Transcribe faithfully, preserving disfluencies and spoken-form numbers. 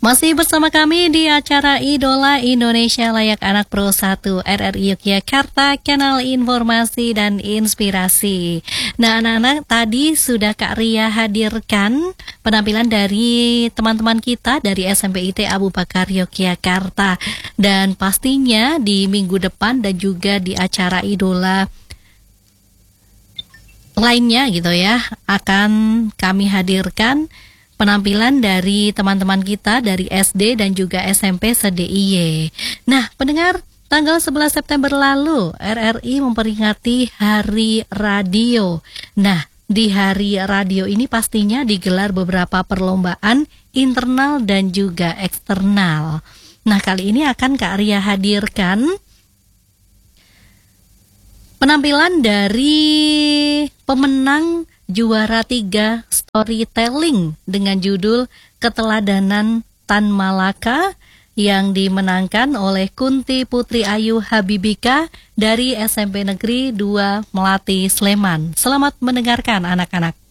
Masih bersama kami di acara Idola Indonesia Layak Anak Pro satu R R I Yogyakarta, kanal informasi dan inspirasi. Nah, anak-anak, tadi sudah Kak Ria hadirkan penampilan dari teman-teman kita dari S M P I T Abu Bakar Yogyakarta. Dan pastinya di minggu depan dan juga di acara Idola lainnya gitu ya, akan kami hadirkan penampilan dari teman-teman kita dari S D dan juga S M P se-D I Y. Nah, pendengar, tanggal sebelas September lalu R R I memperingati Hari Radio. Nah, di Hari Radio ini pastinya digelar beberapa perlombaan internal dan juga eksternal. Nah, kali ini akan Kak Ria hadirkan penampilan dari pemenang juara tiga storytelling dengan judul Keteladanan Tan Malaka yang dimenangkan oleh Kunti Putri Ayu Habibika dari S M P Negeri dua Melati Sleman. Selamat mendengarkan anak-anak.